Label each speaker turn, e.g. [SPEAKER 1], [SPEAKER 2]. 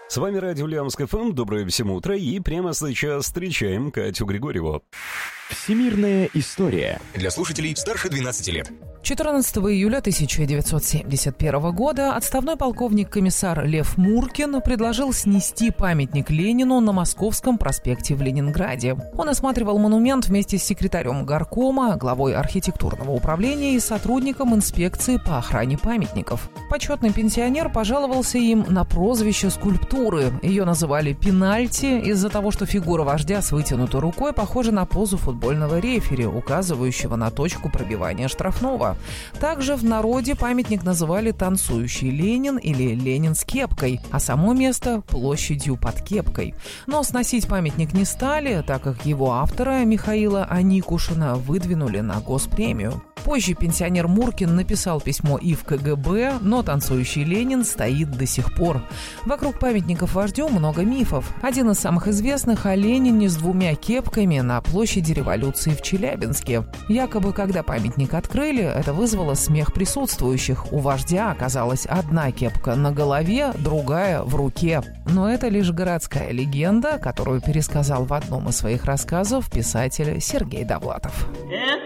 [SPEAKER 1] С вами радио Ульяновск ФМ. Доброе всем утро. И прямо сейчас встречаем Катю Григорьеву.
[SPEAKER 2] Всемирная история.
[SPEAKER 3] Для слушателей старше 12 лет.
[SPEAKER 4] 14 июля 1971 года отставной полковник-комиссар Лев Муркин предложил снести памятник Ленину на Московском проспекте в Ленинграде. Он осматривал монумент вместе с секретарем горкома, главой архитектурного управления и сотрудником инспекции по охране памятников. Почетный пенсионер пожаловался им на прозвище скульптуры. Ее называли «пенальти» из-за того, что фигура вождя с вытянутой рукой похожа на позу футбольного рефери, указывающего на точку пробивания штрафного. Также в народе памятник называли «Танцующий Ленин» или «Ленин с кепкой», а само место – «Площадью под кепкой». Но сносить памятник не стали, так как его автора Михаила Аникушина выдвинули на госпремию. Позже пенсионер Муркин написал письмо и в КГБ, но «Танцующий Ленин» стоит до сих пор. Вокруг памятников вождю много мифов. Один из самых известных о Ленине с двумя кепками на площади Революции в Челябинске. Якобы, когда памятник открыли, это вызвало смех присутствующих. У вождя оказалась одна кепка на голове, другая в руке. Но это лишь городская легенда, которую пересказал в одном из своих рассказов писатель Сергей Довлатов.